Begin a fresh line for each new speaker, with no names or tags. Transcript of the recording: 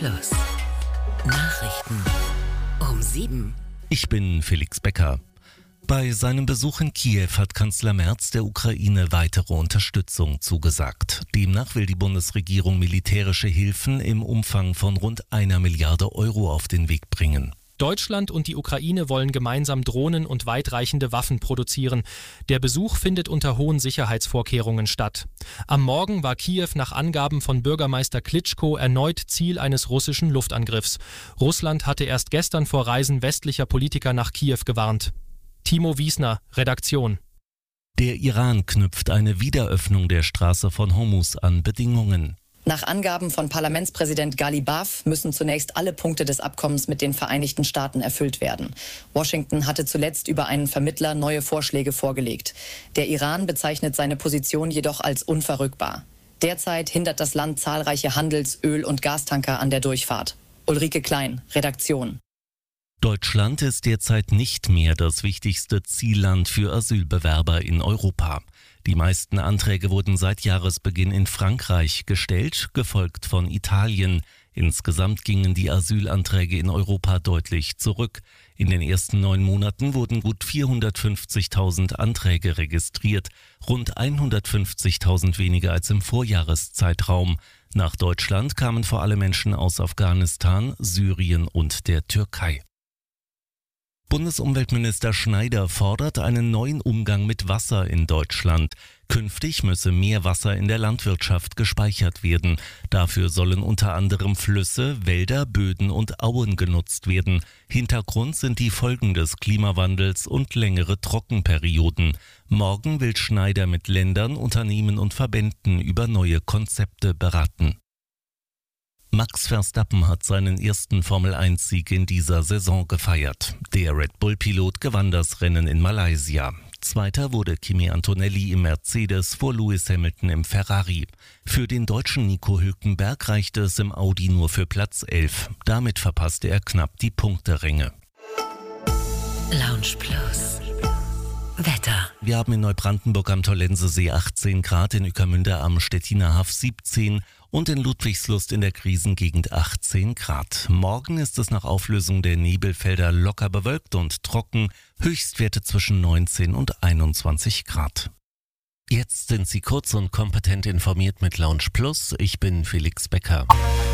Plus. Nachrichten um 7.
Ich bin Felix Becker. Bei seinem Besuch in Kiew hat Kanzler Merz der Ukraine weitere Unterstützung zugesagt. Demnach will die Bundesregierung militärische Hilfen im Umfang von rund 1 Milliarde Euro auf den Weg bringen.
Deutschland und die Ukraine wollen gemeinsam Drohnen und weitreichende Waffen produzieren. Der Besuch findet unter hohen Sicherheitsvorkehrungen statt. Am Morgen war Kiew nach Angaben von Bürgermeister Klitschko erneut Ziel eines russischen Luftangriffs. Russland hatte erst gestern vor Reisen westlicher Politiker nach Kiew gewarnt. Timo Wiesner, Redaktion.
Der Iran knüpft eine Wiederöffnung der Straße von Hormuz an Bedingungen.
Nach Angaben von Parlamentspräsident Ghalibaf müssen zunächst alle Punkte des Abkommens mit den Vereinigten Staaten erfüllt werden. Washington hatte zuletzt über einen Vermittler neue Vorschläge vorgelegt. Der Iran bezeichnet seine Position jedoch als unverrückbar. Derzeit hindert das Land zahlreiche Handels-, Öl- und Gastanker an der Durchfahrt. Ulrike Klein, Redaktion.
Deutschland ist derzeit nicht mehr das wichtigste Zielland für Asylbewerber in Europa. Die meisten Anträge wurden seit Jahresbeginn in Frankreich gestellt, gefolgt von Italien. Insgesamt gingen die Asylanträge in Europa deutlich zurück. In den ersten 9 Monaten wurden gut 450.000 Anträge registriert, rund 150.000 weniger als im Vorjahreszeitraum. Nach Deutschland kamen vor allem Menschen aus Afghanistan, Syrien und der Türkei. Bundesumweltminister Schneider fordert einen neuen Umgang mit Wasser in Deutschland. Künftig müsse mehr Wasser in der Landwirtschaft gespeichert werden. Dafür sollen unter anderem Flüsse, Wälder, Böden und Auen genutzt werden. Hintergrund sind die Folgen des Klimawandels und längere Trockenperioden. Morgen will Schneider mit Ländern, Unternehmen und Verbänden über neue Konzepte beraten. Max Verstappen hat seinen ersten Formel-1-Sieg in dieser Saison gefeiert. Der Red Bull-Pilot gewann das Rennen in Malaysia. Zweiter wurde Kimi Antonelli im Mercedes vor Lewis Hamilton im Ferrari. Für den Deutschen Nico Hülkenberg reichte es im Audi nur für Platz 11. Damit verpasste er knapp die Punkteränge.
Lounge Plus. Wetter.
Wir haben in Neubrandenburg am Tollensesee 18 Grad, in Ueckermünde am Stettiner Haff 17 und in Ludwigslust in der Krisengegend 18 Grad. Morgen ist es nach Auflösung der Nebelfelder locker bewölkt und trocken, Höchstwerte zwischen 19 und 21 Grad. Jetzt sind Sie kurz und kompetent informiert mit Lounge Plus. Ich bin Felix Becker.